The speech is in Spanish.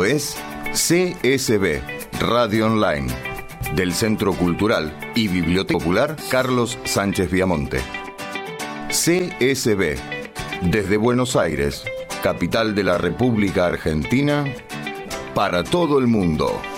es CSB Radio Online del Centro Cultural y Biblioteca Popular Carlos Sánchez Viamonte. CSB desde Buenos Aires, capital de la República Argentina, para todo el mundo.